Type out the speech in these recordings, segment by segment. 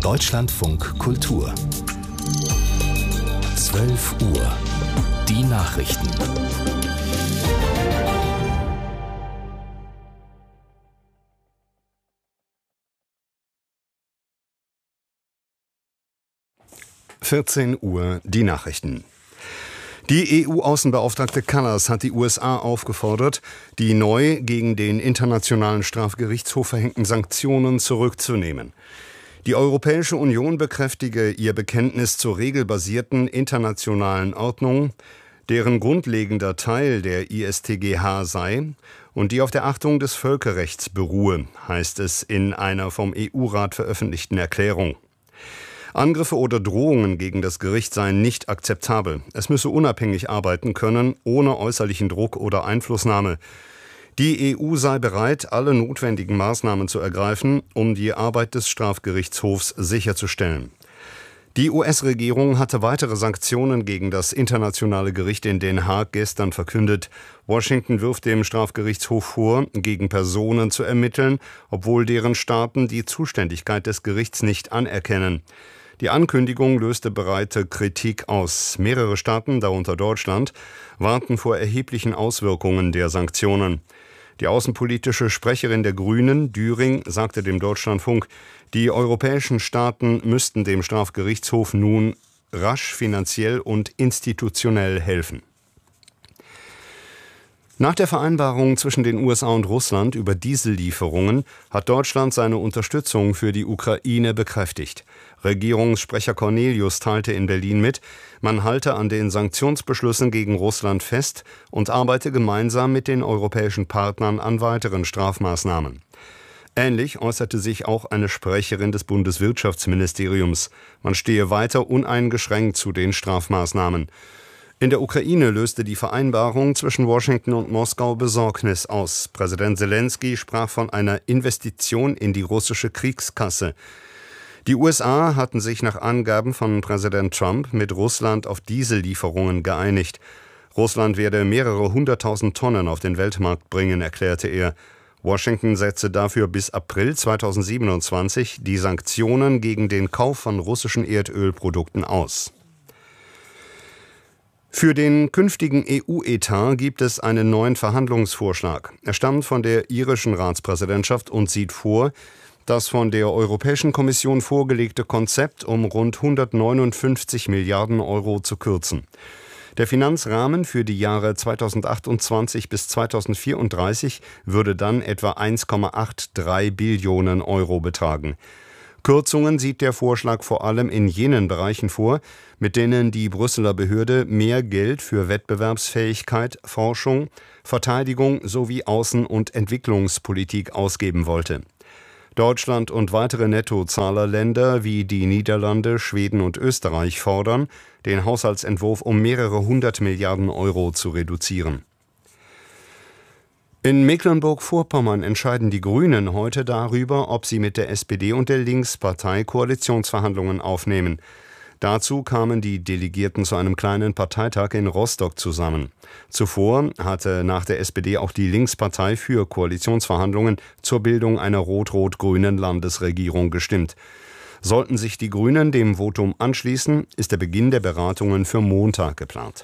Deutschlandfunk Kultur 12 Uhr. Die Nachrichten. (14 Uhr) Die Nachrichten. Die EU-Außenbeauftragte Kallas hat die USA aufgefordert, die neu gegen den Internationalen Strafgerichtshof verhängten Sanktionen zurückzunehmen. Die Europäische Union bekräftige ihr Bekenntnis zur regelbasierten internationalen Ordnung, deren grundlegender Teil der ISTGH sei und die auf der Achtung des Völkerrechts beruhe, heißt es in einer vom EU-Rat veröffentlichten Erklärung. Angriffe oder Drohungen gegen das Gericht seien nicht akzeptabel. Es müsse unabhängig arbeiten können, ohne äußerlichen Druck oder Einflussnahme. Die EU sei bereit, alle notwendigen Maßnahmen zu ergreifen, um die Arbeit des Strafgerichtshofs sicherzustellen. Die US-Regierung hatte weitere Sanktionen gegen das Internationale Gericht in Den Haag gestern verkündet. Washington wirft dem Strafgerichtshof vor, gegen Personen zu ermitteln, obwohl deren Staaten die Zuständigkeit des Gerichts nicht anerkennen. Die Ankündigung löste breite Kritik aus. Mehrere Staaten, darunter Deutschland, warnten vor erheblichen Auswirkungen der Sanktionen. Die außenpolitische Sprecherin der Grünen, Düring, sagte dem Deutschlandfunk, die europäischen Staaten müssten dem Strafgerichtshof nun rasch finanziell und institutionell helfen. Nach der Vereinbarung zwischen den USA und Russland über Diesellieferungen hat Deutschland seine Unterstützung für die Ukraine bekräftigt. Regierungssprecher Cornelius teilte in Berlin mit, man halte an den Sanktionsbeschlüssen gegen Russland fest und arbeite gemeinsam mit den europäischen Partnern an weiteren Strafmaßnahmen. Ähnlich äußerte sich auch eine Sprecherin des Bundeswirtschaftsministeriums. Man stehe weiter uneingeschränkt zu den Strafmaßnahmen. In der Ukraine löste die Vereinbarung zwischen Washington und Moskau Besorgnis aus. Präsident Selenskyj sprach von einer Investition in die russische Kriegskasse. Die USA hatten sich nach Angaben von Präsident Trump mit Russland auf Diesellieferungen geeinigt. Russland werde mehrere 100.000 Tonnen auf den Weltmarkt bringen, erklärte er. Washington setze dafür bis April 2027 die Sanktionen gegen den Kauf von russischen Erdölprodukten aus. Für den künftigen EU-Etat gibt es einen neuen Verhandlungsvorschlag. Er stammt von der irischen Ratspräsidentschaft und sieht vor, das von der Europäischen Kommission vorgelegte Konzept um rund 159 Milliarden Euro zu kürzen. Der Finanzrahmen für die Jahre 2028 bis 2034 würde dann etwa 1,83 Billionen Euro betragen. Kürzungen sieht der Vorschlag vor allem in jenen Bereichen vor, mit denen die Brüsseler Behörde mehr Geld für Wettbewerbsfähigkeit, Forschung, Verteidigung sowie Außen- und Entwicklungspolitik ausgeben wollte. Deutschland und weitere Nettozahlerländer wie die Niederlande, Schweden und Österreich fordern, den Haushaltsentwurf um mehrere 100 Milliarden Euro zu reduzieren. In Mecklenburg-Vorpommern entscheiden die Grünen heute darüber, ob sie mit der SPD und der Linkspartei Koalitionsverhandlungen aufnehmen. Dazu kamen die Delegierten zu einem kleinen Parteitag in Rostock zusammen. Zuvor hatte nach der SPD auch die Linkspartei für Koalitionsverhandlungen zur Bildung einer rot-rot-grünen Landesregierung gestimmt. Sollten sich die Grünen dem Votum anschließen, ist der Beginn der Beratungen für Montag geplant.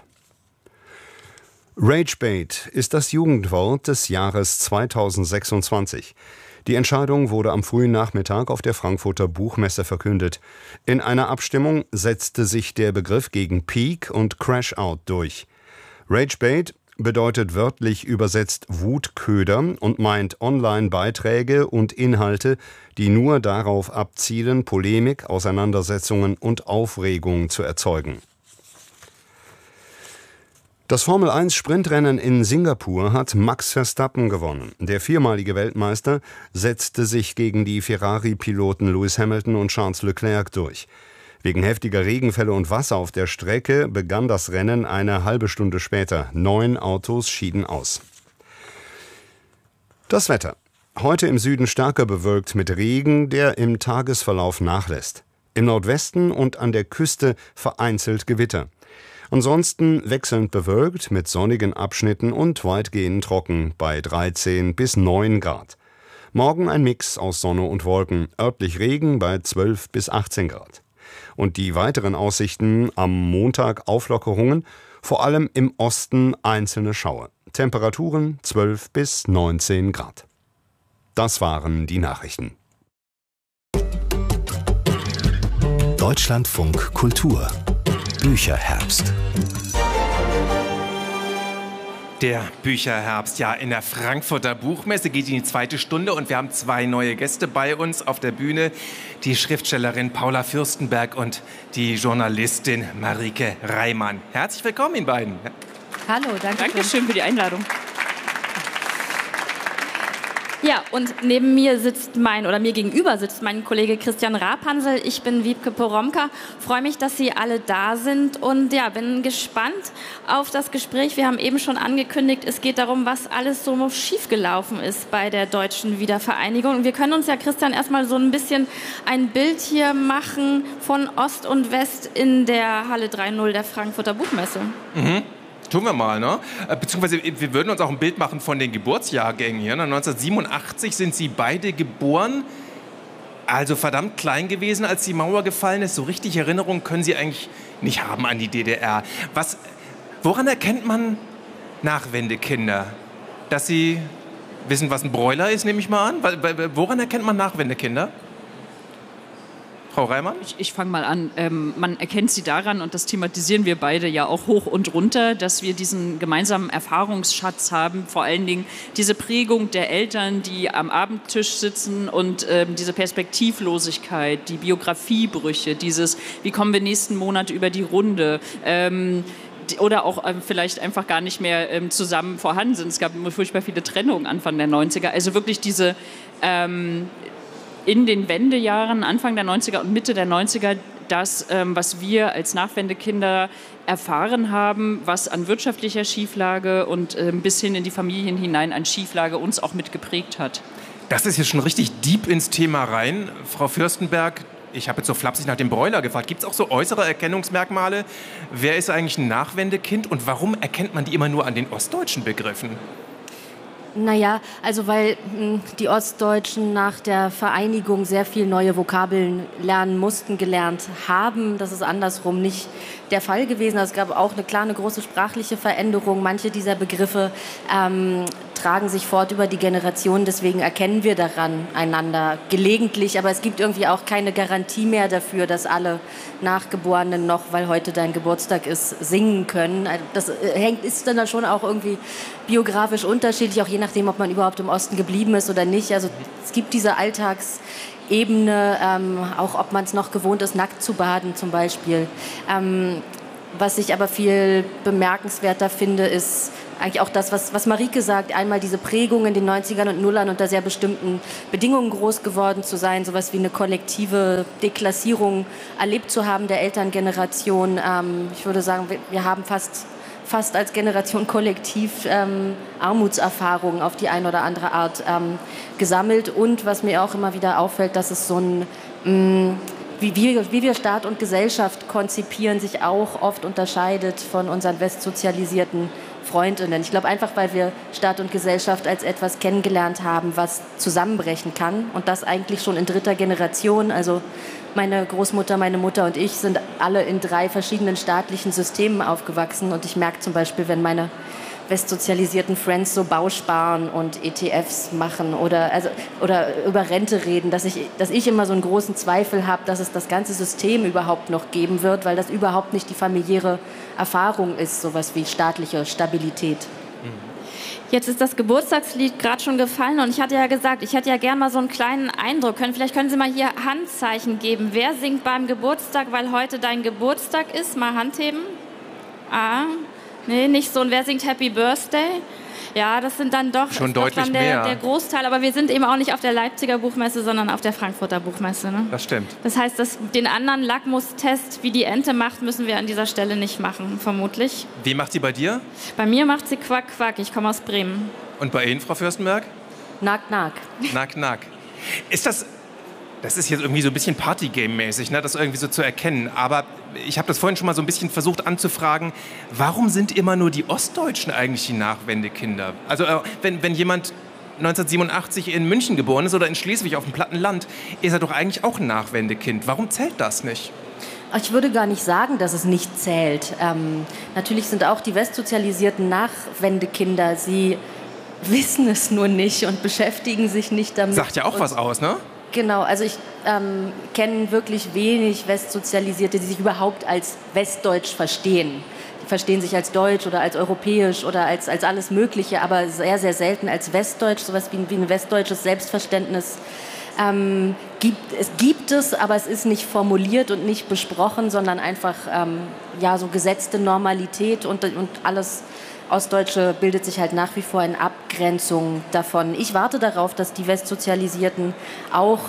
Ragebait ist das Jugendwort des Jahres 2026. Die Entscheidung wurde am frühen Nachmittag auf der Frankfurter Buchmesse verkündet. In einer Abstimmung setzte sich der Begriff gegen Peak und Crash-Out durch. Ragebait bedeutet wörtlich übersetzt Wutköder und meint Online-Beiträge und Inhalte, die nur darauf abzielen, Polemik, Auseinandersetzungen und Aufregung zu erzeugen. Das Formel-1-Sprintrennen in Singapur hat Max Verstappen gewonnen. Der viermalige Weltmeister setzte sich gegen die Ferrari-Piloten Lewis Hamilton und Charles Leclerc durch. Wegen heftiger Regenfälle und Wasser auf der Strecke begann das Rennen eine halbe Stunde später. 9 Autos schieden aus. Das Wetter. Heute im Süden stärker bewölkt mit Regen, der im Tagesverlauf nachlässt. Im Nordwesten und an der Küste vereinzelt Gewitter. Ansonsten wechselnd bewölkt mit sonnigen Abschnitten und weitgehend trocken bei 13 bis 9 Grad. Morgen ein Mix aus Sonne und Wolken, örtlich Regen bei 12 bis 18 Grad. Und die weiteren Aussichten: am Montag Auflockerungen, vor allem im Osten einzelne Schauer. Temperaturen 12 bis 19 Grad. Das waren die Nachrichten. Deutschlandfunk Kultur Bücherherbst. Der Bücherherbst, ja, in der Frankfurter Buchmesse geht in die zweite Stunde und wir haben zwei neue Gäste bei uns auf der Bühne. Die Schriftstellerin Paula Fürstenberg und die Journalistin Marike Reimann. Herzlich willkommen Ihnen beiden. Hallo, danke schön für die Einladung. Ja, und mir gegenüber sitzt mein Kollege Christian Rapansel. Ich bin Wiebke Poromka. Freue mich, dass Sie alle da sind und ja, bin gespannt auf das Gespräch. Wir haben eben schon angekündigt, es geht darum, was alles so schiefgelaufen ist bei der deutschen Wiedervereinigung. Und wir können uns ja, Christian, erstmal so ein bisschen ein Bild hier machen von Ost und West in der Halle 3.0 der Frankfurter Buchmesse. Mhm. Tun wir mal, ne? Beziehungsweise wir würden uns auch ein Bild machen von den Geburtsjahrgängen hier. 1987 sind Sie beide geboren, also verdammt klein gewesen, als die Mauer gefallen ist. So richtig Erinnerungen können Sie eigentlich nicht haben an die DDR. Woran erkennt man Nachwendekinder? Dass sie wissen, was ein Broiler ist, nehme ich mal an. Woran erkennt man Nachwendekinder? Frau Reimann? Ich fange mal an. Man erkennt sie daran, und das thematisieren wir beide ja auch hoch und runter, dass wir diesen gemeinsamen Erfahrungsschatz haben, vor allen Dingen diese Prägung der Eltern, die am Abendtisch sitzen und diese Perspektivlosigkeit, die Biografiebrüche, dieses, wie kommen wir nächsten Monat über die Runde, oder auch vielleicht einfach gar nicht mehr zusammen vorhanden sind. Es gab furchtbar viele Trennungen Anfang der 90er. Also wirklich diese in den Wendejahren, Anfang der 90er und Mitte der 90er, das, was wir als Nachwendekinder erfahren haben, was an wirtschaftlicher Schieflage und bis hin in die Familien hinein an Schieflage uns auch mitgeprägt hat. Das ist jetzt schon richtig deep ins Thema rein. Frau Fürstenberg, ich habe jetzt so flapsig nach dem Broiler gefragt. Gibt es auch so äußere Erkennungsmerkmale? Wer ist eigentlich ein Nachwendekind und warum erkennt man die immer nur an den ostdeutschen Begriffen? Naja, also weil die Ostdeutschen nach der Vereinigung sehr viel neue Vokabeln lernen mussten, gelernt haben. Das ist andersrum nicht der Fall gewesen. Also es gab auch eine große sprachliche Veränderung. Manche dieser Begriffe tragen sich fort über die Generationen. Deswegen erkennen wir daran einander gelegentlich. Aber es gibt irgendwie auch keine Garantie mehr dafür, dass alle Nachgeborenen noch, weil heute dein Geburtstag ist, singen können. Das ist dann schon auch irgendwie biografisch unterschiedlich, auch je nachdem, ob man überhaupt im Osten geblieben ist oder nicht. Also es gibt diese Alltagsebene, auch ob man es noch gewohnt ist, nackt zu baden zum Beispiel. Was ich aber viel bemerkenswerter finde, ist eigentlich auch das, was Marike sagt, einmal diese Prägung in den 90ern und Nullern unter sehr bestimmten Bedingungen groß geworden zu sein, sowas wie eine kollektive Deklassierung erlebt zu haben der Elterngeneration. Ich würde sagen, wir haben fast als Generation kollektiv Armutserfahrungen auf die eine oder andere Art gesammelt. Und was mir auch immer wieder auffällt, dass es so ein wie wir Staat und Gesellschaft konzipieren, sich auch oft unterscheidet von unseren westsozialisierten Freundinnen. Ich glaube einfach, weil wir Staat und Gesellschaft als etwas kennengelernt haben, was zusammenbrechen kann. Und das eigentlich schon in dritter Generation. Also meine Großmutter, meine Mutter und ich sind alle in 3 verschiedenen staatlichen Systemen aufgewachsen. Und ich merke zum Beispiel, wenn meine westsozialisierten Friends so Bausparen und ETFs machen oder über Rente reden, dass ich immer so einen großen Zweifel habe, dass es das ganze System überhaupt noch geben wird, weil das überhaupt nicht die familiäre Erfahrung ist, sowas wie staatliche Stabilität. Jetzt ist das Geburtstagslied gerade schon gefallen und ich hatte ja gesagt, ich hätte ja gerne mal so einen kleinen Eindruck. Vielleicht können Sie mal hier Handzeichen geben. Wer singt beim Geburtstag, weil heute dein Geburtstag ist? Mal Hand heben. Nee, nicht so. Und wer singt Happy Birthday? Ja, das sind dann doch schon deutlich dann mehr. Der Großteil. Aber wir sind eben auch nicht auf der Leipziger Buchmesse, sondern auf der Frankfurter Buchmesse. Ne? Das stimmt. Das heißt, den anderen Lackmustest, wie die Ente macht, müssen wir an dieser Stelle nicht machen, vermutlich. Wie macht sie bei dir? Bei mir macht sie Quack, Quack. Ich komme aus Bremen. Und bei Ihnen, Frau Fürstenberg? Nack, nack. Nack, nack. Das ist jetzt irgendwie so ein bisschen Partygame-mäßig, ne, das irgendwie so zu erkennen. Aber ich habe das vorhin schon mal so ein bisschen versucht anzufragen, warum sind immer nur die Ostdeutschen eigentlich die Nachwendekinder? Also wenn jemand 1987 in München geboren ist oder in Schleswig auf dem platten Land, ist er doch eigentlich auch ein Nachwendekind. Warum zählt das nicht? Ich würde gar nicht sagen, dass es nicht zählt. Natürlich sind auch die westsozialisierten Nachwendekinder, sie wissen es nur nicht und beschäftigen sich nicht damit. Sagt ja auch was aus, ne? Genau, also ich kenne wirklich wenig Westsozialisierte, die sich überhaupt als westdeutsch verstehen. Die verstehen sich als deutsch oder als europäisch oder als alles Mögliche, aber sehr, sehr selten als westdeutsch, sowas wie ein westdeutsches Selbstverständnis. Gibt es, aber es ist nicht formuliert und nicht besprochen, sondern einfach so gesetzte Normalität und alles Ostdeutsche bildet sich halt nach wie vor in Abgrenzung davon. Ich warte darauf, dass die Westsozialisierten auch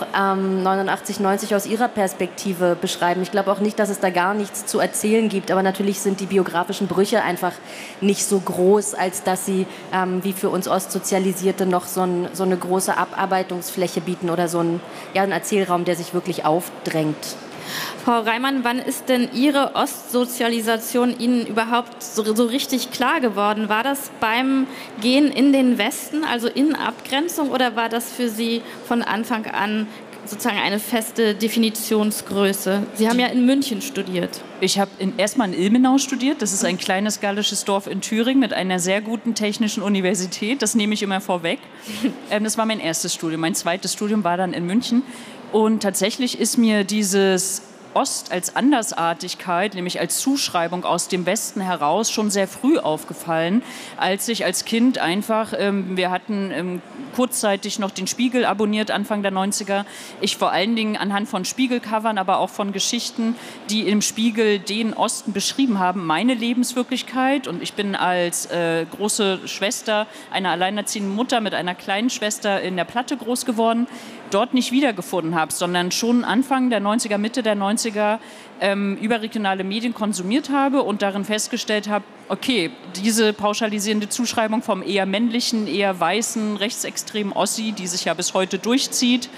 89, 90 aus ihrer Perspektive beschreiben. Ich glaube auch nicht, dass es da gar nichts zu erzählen gibt, aber natürlich sind die biografischen Brüche einfach nicht so groß, als dass sie wie für uns Ostsozialisierte noch so eine große Abarbeitungsfläche bieten oder so einen Erzählraum, der sich wirklich aufdrängt. Frau Reimann, wann ist denn Ihre Ostsozialisation Ihnen überhaupt so richtig klar geworden? War das beim Gehen in den Westen, also in Abgrenzung, oder war das für Sie von Anfang an sozusagen eine feste Definitionsgröße? Sie haben ja in München studiert. Ich habe erstmal in Ilmenau studiert. Das ist ein kleines gallisches Dorf in Thüringen mit einer sehr guten technischen Universität. Das nehme ich immer vorweg. Das war mein erstes Studium. Mein zweites Studium war dann in München. Und tatsächlich ist mir dieses Ost als Andersartigkeit, nämlich als Zuschreibung aus dem Westen heraus, schon sehr früh aufgefallen, als ich als Kind einfach, wir hatten kurzzeitig noch den Spiegel abonniert, Anfang der 90er, ich vor allen Dingen anhand von Spiegelcovern, aber auch von Geschichten, die im Spiegel den Osten beschrieben haben, meine Lebenswirklichkeit, und ich bin als große Schwester einer alleinerziehenden Mutter mit einer kleinen Schwester in der Platte groß geworden, dort nicht wiedergefunden habe, sondern schon Anfang der 90er, Mitte der 90er überregionale Medien konsumiert habe und darin festgestellt habe, okay, diese pauschalisierende Zuschreibung vom eher männlichen, eher weißen, rechtsextremen Ossi, die sich ja bis heute durchzieht,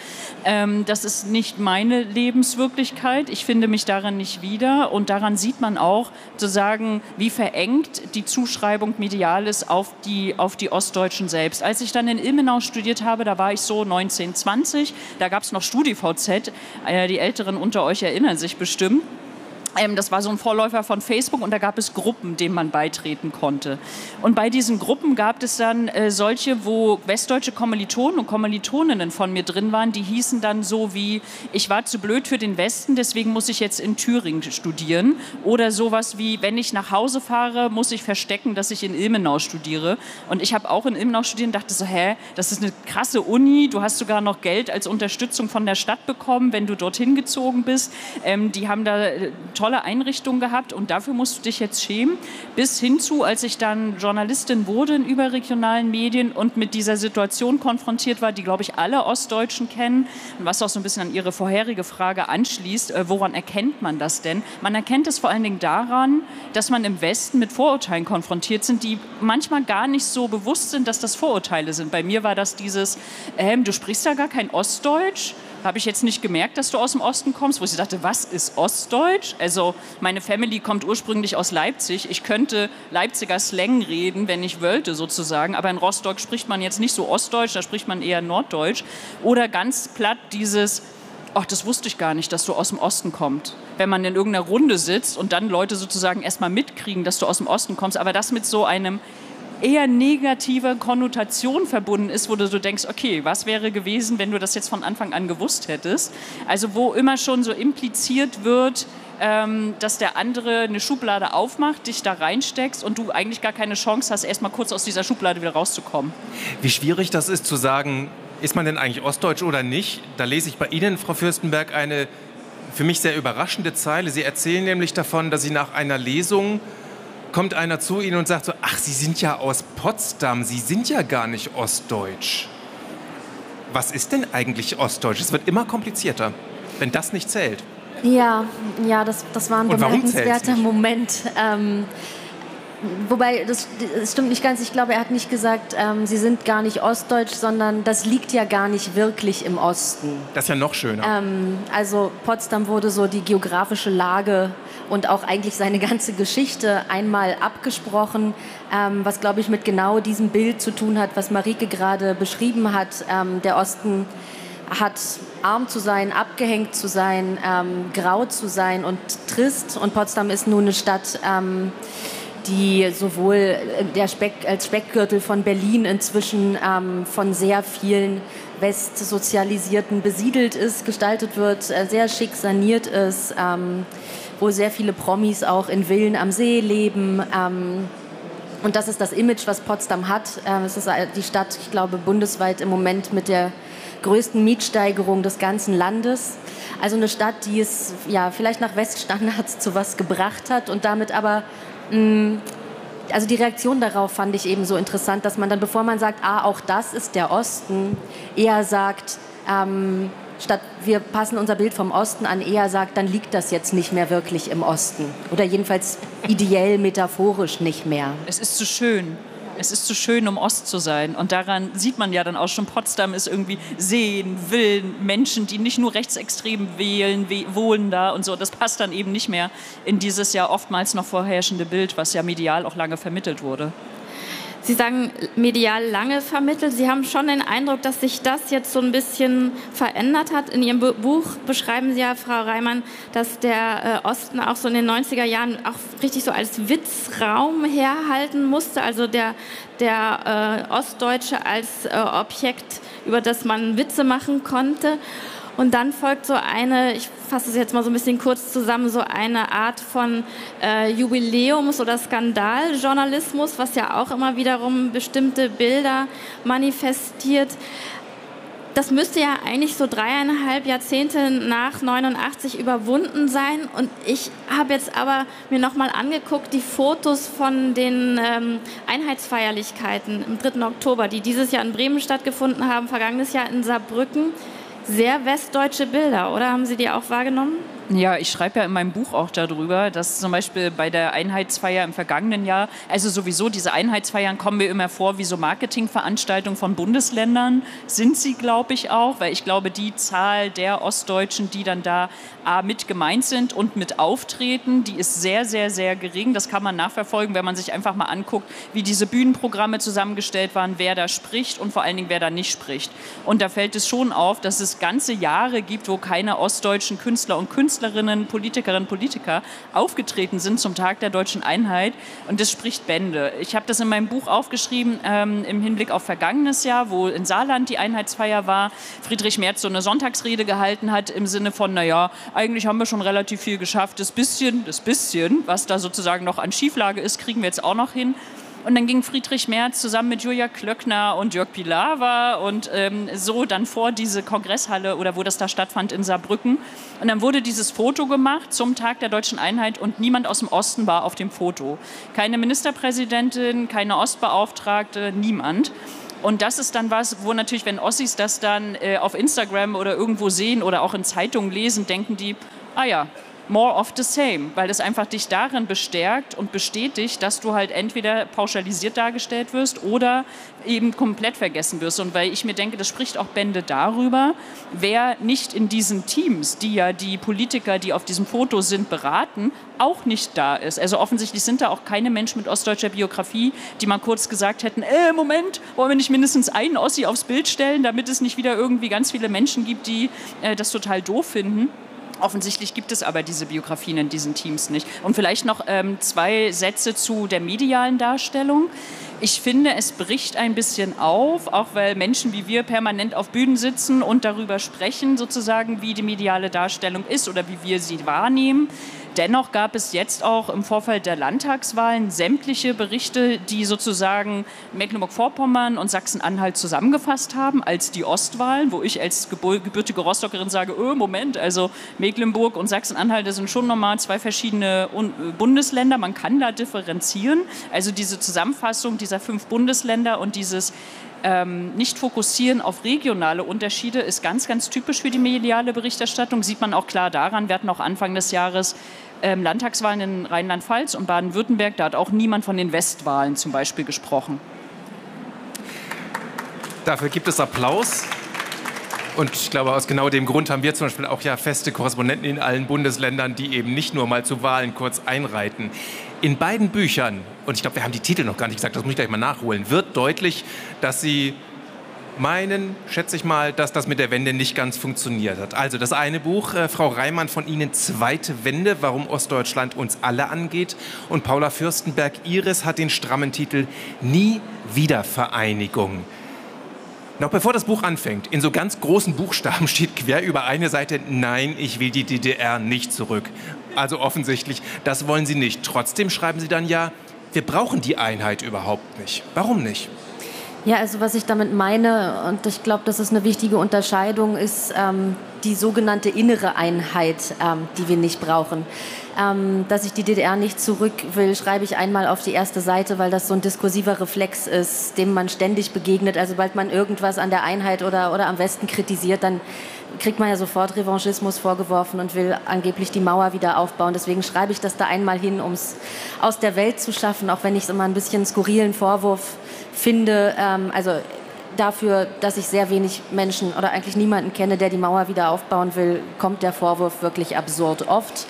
das ist nicht meine Lebenswirklichkeit. Ich finde mich darin nicht wieder, und daran sieht man auch, zu sagen, wie verengt die Zuschreibung medial ist auf die Ostdeutschen selbst. Als ich dann in Ilmenau studiert habe, da war ich so 19, 20, da gab es noch StudiVZ, die Älteren unter euch erinnern sich bestimmt. Das war so ein Vorläufer von Facebook, und da gab es Gruppen, denen man beitreten konnte. Und bei diesen Gruppen gab es dann solche, wo westdeutsche Kommilitonen und Kommilitoninnen von mir drin waren, die hießen dann so wie, ich war zu blöd für den Westen, deswegen muss ich jetzt in Thüringen studieren. Oder sowas wie, wenn ich nach Hause fahre, muss ich verstecken, dass ich in Ilmenau studiere. Und ich habe auch in Ilmenau studiert und dachte so, das ist eine krasse Uni, du hast sogar noch Geld als Unterstützung von der Stadt bekommen, wenn du dorthin gezogen bist. Die haben da tolle Einrichtungen gehabt, und dafür musst du dich jetzt schämen. Bis hin zu, als ich dann Journalistin wurde in überregionalen Medien und mit dieser Situation konfrontiert war, die, glaube ich, alle Ostdeutschen kennen, und was auch so ein bisschen an Ihre vorherige Frage anschließt, woran erkennt man das denn? Man erkennt es vor allen Dingen daran, dass man im Westen mit Vorurteilen konfrontiert sind, die manchmal gar nicht so bewusst sind, dass das Vorurteile sind. Bei mir war das dieses, du sprichst ja gar kein Ostdeutsch. Habe ich jetzt nicht gemerkt, dass du aus dem Osten kommst, wo ich dachte, was ist Ostdeutsch? Also meine Family kommt ursprünglich aus Leipzig. Ich könnte Leipziger Slang reden, wenn ich wollte sozusagen, aber in Rostock spricht man jetzt nicht so Ostdeutsch, da spricht man eher Norddeutsch. Oder ganz platt dieses, ach, das wusste ich gar nicht, dass du aus dem Osten kommst. Wenn man in irgendeiner Runde sitzt und dann Leute sozusagen erstmal mitkriegen, dass du aus dem Osten kommst, aber das mit so einem eher negative Konnotation verbunden ist, wo du so denkst, okay, was wäre gewesen, wenn du das jetzt von Anfang an gewusst hättest? Also wo immer schon so impliziert wird, dass der andere eine Schublade aufmacht, dich da reinsteckst und du eigentlich gar keine Chance hast, erst mal kurz aus dieser Schublade wieder rauszukommen. Wie schwierig das ist zu sagen, ist man denn eigentlich Ostdeutsch oder nicht? Da lese ich bei Ihnen, Frau Fürstenberg, eine für mich sehr überraschende Zeile. Sie erzählen nämlich davon, dass Sie nach einer Lesung kommt einer zu Ihnen und sagt so, ach, Sie sind ja aus Potsdam, Sie sind ja gar nicht Ostdeutsch. Was ist denn eigentlich Ostdeutsch? Es wird immer komplizierter, wenn das nicht zählt. Ja, das war ein bemerkenswerter Moment. Wobei, das stimmt nicht ganz. Ich glaube, er hat nicht gesagt, sie sind gar nicht ostdeutsch, sondern das liegt ja gar nicht wirklich im Osten. Das ist ja noch schöner. Also Potsdam wurde so die geografische Lage und auch eigentlich seine ganze Geschichte einmal abgesprochen, was, glaube ich, mit genau diesem Bild zu tun hat, was Marieke gerade beschrieben hat. Der Osten hat arm zu sein, abgehängt zu sein, grau zu sein und trist. Und Potsdam ist nun eine Stadt, die sowohl als Speckgürtel von Berlin inzwischen von sehr vielen Westsozialisierten besiedelt ist, gestaltet wird, sehr schick saniert ist, wo sehr viele Promis auch in Villen am See leben. Und das ist das Image, was Potsdam hat. Es ist die Stadt, ich glaube, bundesweit im Moment mit der größten Mietsteigerung des ganzen Landes. Also eine Stadt, die es ja vielleicht nach Weststandards zu was gebracht hat und damit aber, also die Reaktion darauf fand ich eben so interessant, dass man dann, bevor man sagt, auch das ist der Osten, eher sagt, statt wir passen unser Bild vom Osten an, eher sagt, dann liegt das jetzt nicht mehr wirklich im Osten. Oder jedenfalls ideell, metaphorisch nicht mehr. Es ist zu schön. Es ist zu schön, um Ost zu sein. Und daran sieht man ja dann auch schon, Potsdam ist irgendwie Seen, Villen, Menschen, die nicht nur rechtsextrem wohnen da und so. Das passt dann eben nicht mehr in dieses ja oftmals noch vorherrschende Bild, was ja medial auch lange vermittelt wurde. Sie sagen, medial lange vermittelt. Sie haben schon den Eindruck, dass sich das jetzt so ein bisschen verändert hat. In Ihrem Buch beschreiben Sie ja, Frau Reimann, dass der Osten auch so in den 90er Jahren auch richtig so als Witzraum herhalten musste. Also der Ostdeutsche als Objekt, über das man Witze machen konnte. Und dann folgt so eine, ich fasse es jetzt mal so ein bisschen kurz zusammen, so eine Art von Jubiläums- oder Skandaljournalismus, was ja auch immer wiederum bestimmte Bilder manifestiert. Das müsste ja eigentlich so 3,5 Jahrzehnte nach 89 überwunden sein. Und ich habe jetzt aber mir nochmal angeguckt, die Fotos von den Einheitsfeierlichkeiten am 3. Oktober, die dieses Jahr in Bremen stattgefunden haben, vergangenes Jahr in Saarbrücken. Sehr westdeutsche Bilder, oder? Haben Sie die auch wahrgenommen? Ja, ich schreibe ja in meinem Buch auch darüber, dass zum Beispiel bei der Einheitsfeier im vergangenen Jahr, also sowieso diese Einheitsfeiern kommen mir immer vor wie so Marketingveranstaltungen von Bundesländern, sind sie, glaube ich, auch, weil ich glaube, die Zahl der Ostdeutschen, die dann da mit gemeint sind und mit auftreten, die ist sehr, sehr, sehr gering. Das kann man nachverfolgen, wenn man sich einfach mal anguckt, wie diese Bühnenprogramme zusammengestellt waren, wer da spricht und vor allen Dingen, wer da nicht spricht. Und da fällt es schon auf, dass es ganze Jahre gibt, wo keine ostdeutschen Künstler und Künstlerinnen, Politikerinnen, Politiker aufgetreten sind zum Tag der deutschen Einheit. Und das spricht Bände. Ich habe das in meinem Buch aufgeschrieben im Hinblick auf vergangenes Jahr, wo in Saarland die Einheitsfeier war. Friedrich Merz so eine Sonntagsrede gehalten hat im Sinne von, naja, eigentlich haben wir schon relativ viel geschafft. Das bisschen, was da sozusagen noch an Schieflage ist, kriegen wir jetzt auch noch hin. Und dann ging Friedrich Merz zusammen mit Julia Klöckner und Jörg Pilawa und so dann vor diese Kongresshalle oder wo das da stattfand in Saarbrücken. Und dann wurde dieses Foto gemacht zum Tag der deutschen Einheit und niemand aus dem Osten war auf dem Foto. Keine Ministerpräsidentin, keine Ostbeauftragte, niemand. Und das ist dann was, wo natürlich, wenn Ossis das dann auf Instagram oder irgendwo sehen oder auch in Zeitungen lesen, denken die, ah ja, more of the same, weil das einfach dich darin bestärkt und bestätigt, dass du halt entweder pauschalisiert dargestellt wirst oder eben komplett vergessen wirst. Und weil ich mir denke, das spricht auch Bände darüber, wer nicht in diesen Teams, die ja die Politiker, die auf diesem Foto sind, beraten, auch nicht da ist. Also offensichtlich sind da auch keine Menschen mit ostdeutscher Biografie, die mal kurz gesagt hätten, Moment, wollen wir nicht mindestens einen Ossi aufs Bild stellen, damit es nicht wieder irgendwie ganz viele Menschen gibt, die das total doof finden. Offensichtlich gibt es aber diese Biografien in diesen Teams nicht. Und vielleicht noch 2 Sätze zu der medialen Darstellung. Ich finde, es bricht ein bisschen auf, auch weil Menschen wie wir permanent auf Bühnen sitzen und darüber sprechen, sozusagen, wie die mediale Darstellung ist oder wie wir sie wahrnehmen. Dennoch gab es jetzt auch im Vorfeld der Landtagswahlen sämtliche Berichte, die sozusagen Mecklenburg-Vorpommern und Sachsen-Anhalt zusammengefasst haben als die Ostwahlen, wo ich als gebürtige Rostockerin sage, Moment, also Mecklenburg und Sachsen-Anhalt, das sind schon nochmal 2 verschiedene Bundesländer, man kann da differenzieren. Also diese Zusammenfassung dieser 5 Bundesländer und dieses nicht fokussieren auf regionale Unterschiede ist ganz, ganz typisch für die mediale Berichterstattung. Sieht man auch klar daran, wir hatten auch Anfang des Jahres Landtagswahlen in Rheinland-Pfalz und Baden-Württemberg, da hat auch niemand von den Westwahlen zum Beispiel gesprochen. Dafür gibt es Applaus. Und ich glaube, aus genau dem Grund haben wir zum Beispiel auch ja feste Korrespondenten in allen Bundesländern, die eben nicht nur mal zu Wahlen kurz einreiten. In beiden Büchern, und ich glaube, wir haben die Titel noch gar nicht gesagt, das muss ich gleich mal nachholen, wird deutlich, dass Sie meinen, schätze ich mal, dass das mit der Wende nicht ganz funktioniert hat. Also das eine Buch, Frau Reimann von Ihnen, Zweite Wende, warum Ostdeutschland uns alle angeht. Und Paula Fürstenberg, Ihres hat den strammen Titel Nie Wiedervereinigung. Noch bevor das Buch anfängt, in so ganz großen Buchstaben steht quer über eine Seite, nein, ich will die DDR nicht zurück. Also offensichtlich, das wollen Sie nicht. Trotzdem schreiben Sie dann ja, wir brauchen die Einheit überhaupt nicht. Warum nicht? Ja, also was ich damit meine, und ich glaube, das ist eine wichtige Unterscheidung, ist die sogenannte innere Einheit, die wir nicht brauchen. Dass ich die DDR nicht zurück will, schreibe ich einmal auf die erste Seite, weil das so ein diskursiver Reflex ist, dem man ständig begegnet. Also sobald man irgendwas an der Einheit oder am Westen kritisiert, dann kriegt man ja sofort Revanchismus vorgeworfen und will angeblich die Mauer wieder aufbauen. Deswegen schreibe ich das da einmal hin, um es aus der Welt zu schaffen, auch wenn ich es immer ein bisschen skurrilen Vorwurf finde. Also dafür, dass ich sehr wenig Menschen oder eigentlich niemanden kenne, der die Mauer wieder aufbauen will, kommt der Vorwurf wirklich absurd oft.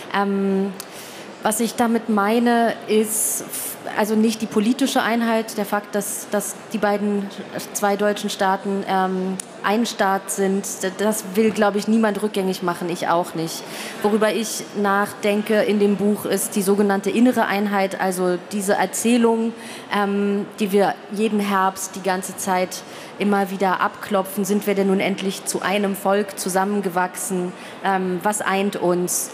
Was ich damit meine, ist also nicht die politische Einheit, der Fakt, dass die zwei deutschen Staaten ein Staat sind, das will, glaube ich, niemand rückgängig machen, ich auch nicht. Worüber ich nachdenke in dem Buch ist die sogenannte innere Einheit, also diese Erzählung, die wir jeden Herbst die ganze Zeit immer wieder abklopfen, sind wir denn nun endlich zu einem Volk zusammengewachsen, was eint uns?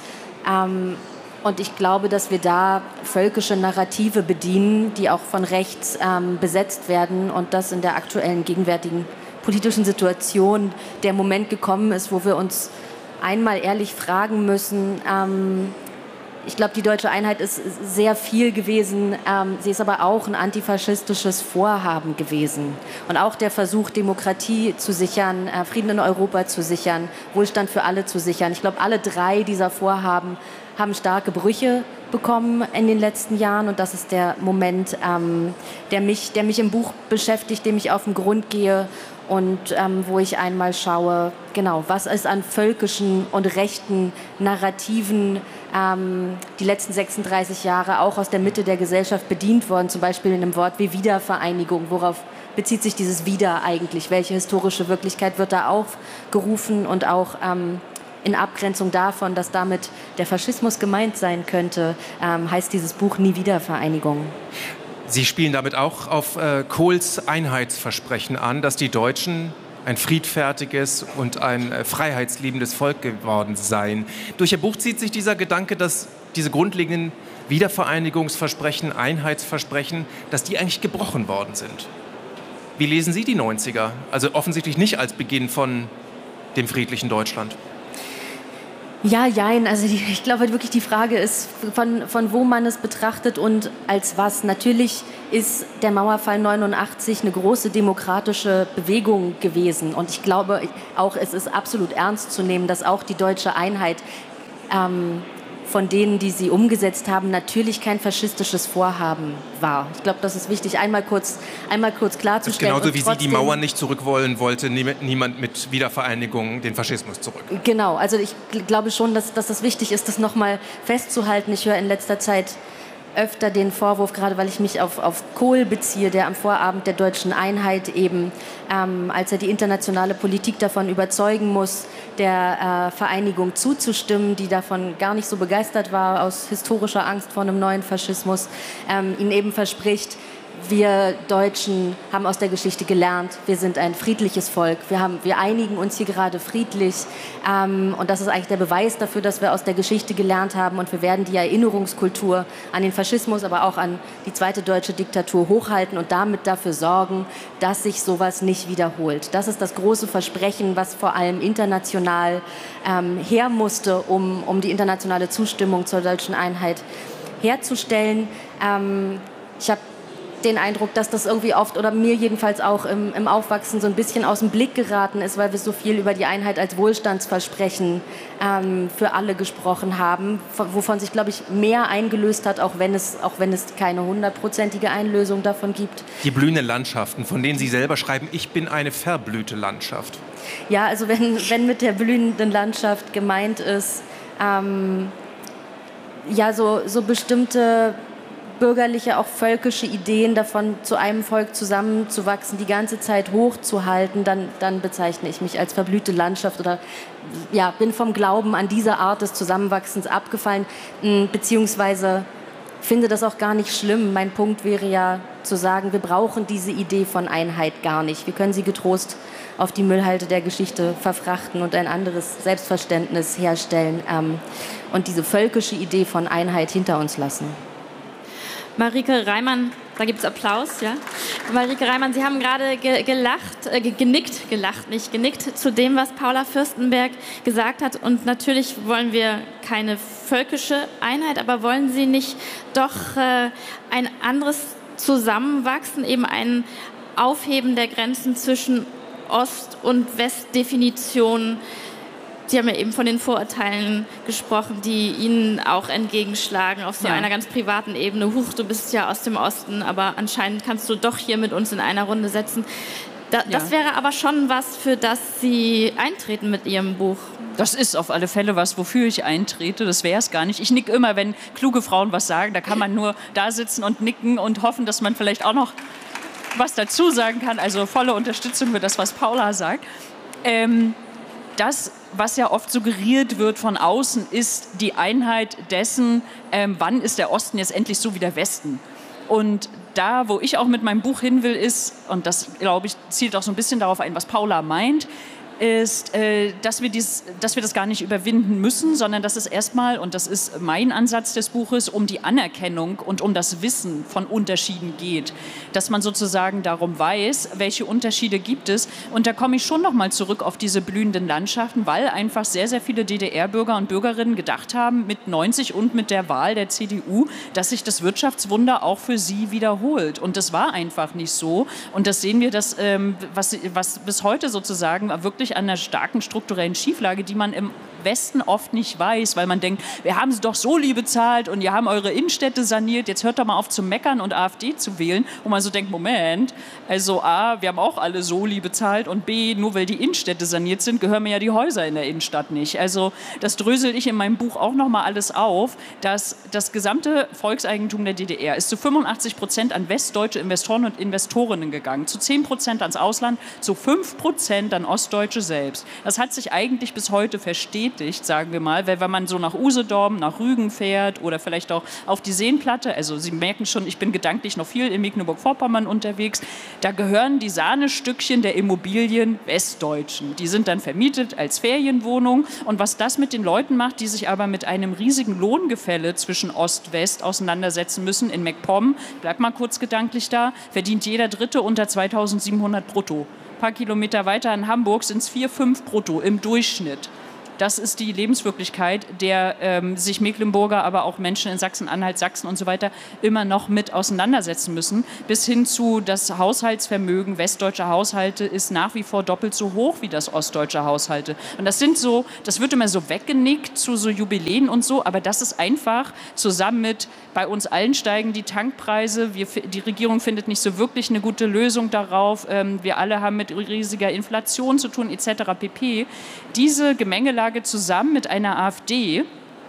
Und ich glaube, dass wir da völkische Narrative bedienen, die auch von rechts besetzt werden und dass in der aktuellen, gegenwärtigen politischen Situation der Moment gekommen ist, wo wir uns einmal ehrlich fragen müssen, ich glaube, die deutsche Einheit ist sehr viel gewesen. Sie ist aber auch ein antifaschistisches Vorhaben gewesen. Und auch der Versuch, Demokratie zu sichern, Frieden in Europa zu sichern, Wohlstand für alle zu sichern. Ich glaube, alle drei dieser Vorhaben haben starke Brüche bekommen in den letzten Jahren. Und das ist der Moment, der mich im Buch beschäftigt, dem ich auf den Grund gehe und wo ich einmal schaue, genau, was ist an völkischen und rechten Narrativen die letzten 36 Jahre auch aus der Mitte der Gesellschaft bedient worden, zum Beispiel in einem Wort wie Wiedervereinigung. Worauf bezieht sich dieses Wieder eigentlich? Welche historische Wirklichkeit wird da aufgerufen? Und auch in Abgrenzung davon, dass damit der Faschismus gemeint sein könnte, heißt dieses Buch Nie Wiedervereinigung. Sie spielen damit auch auf Kohls Einheitsversprechen an, dass die Deutschen ein friedfertiges und ein freiheitsliebendes Volk geworden seien. Durch Ihr Buch zieht sich dieser Gedanke, dass diese grundlegenden Wiedervereinigungsversprechen, Einheitsversprechen, dass die eigentlich gebrochen worden sind. Wie lesen Sie die 90er? Also offensichtlich nicht als Beginn von dem friedlichen Deutschland. Ja, jein. Also ich glaube wirklich, die Frage ist, von wo man es betrachtet und als was. Natürlich ist der Mauerfall 89 eine große demokratische Bewegung gewesen. Und ich glaube auch, es ist absolut ernst zu nehmen, dass auch die deutsche Einheit von denen, die sie umgesetzt haben, natürlich kein faschistisches Vorhaben war. Ich glaube, das ist wichtig, einmal kurz klarzustellen. Genauso wie Sie die Mauer nicht zurück wollen, wollte niemand mit Wiedervereinigung den Faschismus zurück. Genau, also ich glaube schon, dass das wichtig ist, das nochmal festzuhalten. Ich höre in letzter Zeit öfter den Vorwurf, gerade weil ich mich auf Kohl beziehe, der am Vorabend der deutschen Einheit eben, als er die internationale Politik davon überzeugen muss, der Vereinigung zuzustimmen, die davon gar nicht so begeistert war, aus historischer Angst vor einem neuen Faschismus, ihn eben verspricht, wir Deutschen haben aus der Geschichte gelernt, wir sind ein friedliches Volk, wir einigen uns hier gerade friedlich und das ist eigentlich der Beweis dafür, dass wir aus der Geschichte gelernt haben und wir werden die Erinnerungskultur an den Faschismus, aber auch an die zweite deutsche Diktatur hochhalten und damit dafür sorgen, dass sich sowas nicht wiederholt. Das ist das große Versprechen, was vor allem international her musste, um die internationale Zustimmung zur deutschen Einheit herzustellen. Ich habe den Eindruck, dass das irgendwie oft, oder mir jedenfalls auch im Aufwachsen so ein bisschen aus dem Blick geraten ist, weil wir so viel über die Einheit als Wohlstandsversprechen für alle gesprochen haben, wovon sich, glaube ich, mehr eingelöst hat, auch wenn es keine 100%ige Einlösung davon gibt. Die blühenden Landschaften, von denen Sie selber schreiben, ich bin eine verblühte Landschaft. Ja, also wenn mit der blühenden Landschaft gemeint ist, so bestimmte bürgerliche, auch völkische Ideen davon, zu einem Volk zusammenzuwachsen, die ganze Zeit hochzuhalten, dann bezeichne ich mich als verblühte Landschaft oder bin vom Glauben an diese Art des Zusammenwachsens abgefallen, beziehungsweise finde das auch gar nicht schlimm. Mein Punkt wäre ja zu sagen, wir brauchen diese Idee von Einheit gar nicht. Wir können sie getrost auf die Müllhalde der Geschichte verfrachten und ein anderes Selbstverständnis herstellen und diese völkische Idee von Einheit hinter uns lassen. Marike Reimann, da gibt es Applaus, ja. Marike Reimann, Sie haben gerade genickt zu dem, was Paula Fürstenberg gesagt hat. Und natürlich wollen wir keine völkische Einheit, aber wollen Sie nicht doch ein anderes Zusammenwachsen, eben ein Aufheben der Grenzen zwischen Ost- und Westdefinitionen? Sie haben ja eben von den Vorurteilen gesprochen, die Ihnen auch entgegenschlagen auf so einer ganz privaten Ebene. Huch, du bist ja aus dem Osten, aber anscheinend kannst du doch hier mit uns in einer Runde sitzen. Das wäre aber schon was, für das Sie eintreten mit Ihrem Buch. Das ist auf alle Fälle was, wofür ich eintrete. Das wäre es gar nicht. Ich nicke immer, wenn kluge Frauen was sagen. Da kann man nur da sitzen und nicken und hoffen, dass man vielleicht auch noch was dazu sagen kann. Also volle Unterstützung für das, was Paula sagt. Das, was ja oft suggeriert wird von außen, ist die Einheit dessen, wann ist der Osten jetzt endlich so wie der Westen. Und da, wo ich auch mit meinem Buch hin will, ist, und das, glaube ich, zielt auch so ein bisschen darauf ein, was Paula meint, ist, dass wir das gar nicht überwinden müssen, sondern dass es erstmal, und das ist mein Ansatz des Buches, um die Anerkennung und um das Wissen von Unterschieden geht. Dass man sozusagen darum weiß, welche Unterschiede gibt es. Und da komme ich schon noch mal zurück auf diese blühenden Landschaften, weil einfach sehr, sehr viele DDR-Bürger und Bürgerinnen gedacht haben, mit 90 und mit der Wahl der CDU, dass sich das Wirtschaftswunder auch für sie wiederholt. Und das war einfach nicht so. Und das sehen wir, dass, was bis heute sozusagen wirklich an einer starken strukturellen Schieflage, die man im Westen oft nicht weiß, weil man denkt, wir haben sie doch Soli bezahlt und ihr haben eure Innenstädte saniert, jetzt hört doch mal auf zu meckern und AfD zu wählen. Und man so denkt, Moment, also A, wir haben auch alle Soli bezahlt und B, nur weil die Innenstädte saniert sind, gehören mir ja die Häuser in der Innenstadt nicht. Also das drösel ich in meinem Buch auch noch mal alles auf, dass das gesamte Volkseigentum der DDR ist zu 85% an westdeutsche Investoren und Investorinnen gegangen, zu 10% ans Ausland, zu 5% an Ostdeutsche selbst. Das hat sich eigentlich bis heute verstetigt, sagen wir mal, weil wenn man so nach Usedom, nach Rügen fährt oder vielleicht auch auf die Seenplatte, also Sie merken schon, ich bin gedanklich noch viel in Mecklenburg-Vorpommern unterwegs, da gehören die Sahnestückchen der Immobilien Westdeutschen. Die sind dann vermietet als Ferienwohnung und was das mit den Leuten macht, die sich aber mit einem riesigen Lohngefälle zwischen Ost-West auseinandersetzen müssen, in MacPom, bleibt mal kurz gedanklich da, verdient jeder Dritte unter 2.700 brutto. Ein paar Kilometer weiter in Hamburg sind es 4-5 brutto im Durchschnitt. Das ist die Lebenswirklichkeit, der sich Mecklenburger, aber auch Menschen in Sachsen-Anhalt, Sachsen und so weiter immer noch mit auseinandersetzen müssen. Bis hin zu das Haushaltsvermögen westdeutscher Haushalte ist nach wie vor doppelt so hoch wie das ostdeutsche Haushalte. Und das wird immer so weggenickt zu so Jubiläen und so, aber das ist einfach zusammen mit, bei uns allen steigen die Tankpreise, die Regierung findet nicht so wirklich eine gute Lösung darauf, wir alle haben mit riesiger Inflation zu tun etc. pp. Diese Gemengelage zusammen mit einer AfD,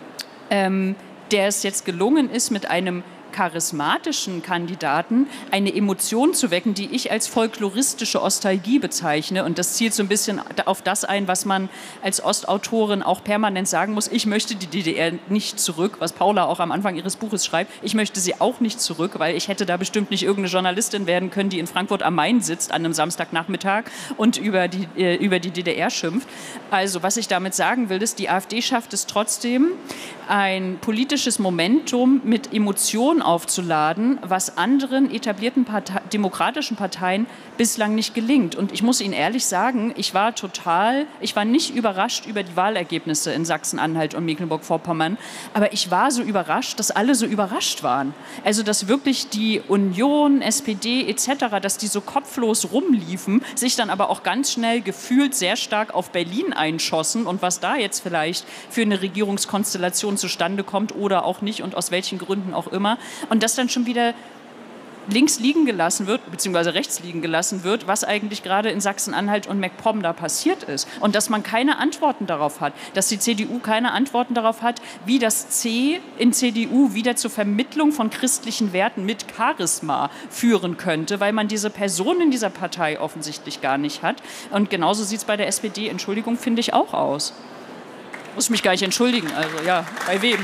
der es jetzt gelungen ist, mit einem charismatischen Kandidaten eine Emotion zu wecken, die ich als folkloristische Ostalgie bezeichne. Und das zielt so ein bisschen auf das ein, was man als Ostautorin auch permanent sagen muss. Ich möchte die DDR nicht zurück, was Paula auch am Anfang ihres Buches schreibt. Ich möchte sie auch nicht zurück, weil ich hätte da bestimmt nicht irgendeine Journalistin werden können, die in Frankfurt am Main sitzt an einem Samstagnachmittag und über die DDR schimpft. Also was ich damit sagen will, ist, die AfD schafft es trotzdem, ein politisches Momentum mit Emotionen Munition aufzuladen, was anderen etablierten demokratischen Parteien bislang nicht gelingt. Und ich muss Ihnen ehrlich sagen, ich war nicht überrascht über die Wahlergebnisse in Sachsen-Anhalt und Mecklenburg-Vorpommern, aber ich war so überrascht, dass alle so überrascht waren. Also, dass wirklich die Union, SPD etc., dass die so kopflos rumliefen, sich dann aber auch ganz schnell gefühlt sehr stark auf Berlin einschossen und was da jetzt vielleicht für eine Regierungskonstellation zustande kommt oder auch nicht und aus welchen Gründen auch immer. Und das dann schon wieder links liegen gelassen wird, beziehungsweise rechts liegen gelassen wird, was eigentlich gerade in Sachsen-Anhalt und MacPom da passiert ist. Und dass man keine Antworten darauf hat, dass die CDU keine Antworten darauf hat, wie das C in CDU wieder zur Vermittlung von christlichen Werten mit Charisma führen könnte, weil man diese Person in dieser Partei offensichtlich gar nicht hat. Und genauso sieht es bei der SPD, Entschuldigung, finde ich auch aus. Muss mich gar nicht entschuldigen, also ja, bei wem?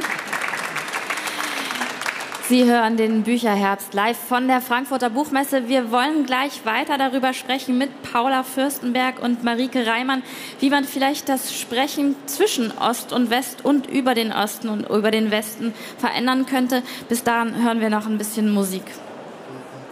Sie hören den Bücherherbst live von der Frankfurter Buchmesse. Wir wollen gleich weiter darüber sprechen mit Paula Fürstenberg und Marieke Reimann, wie man vielleicht das Sprechen zwischen Ost und West und über den Osten und über den Westen verändern könnte. Bis dahin hören wir noch ein bisschen Musik.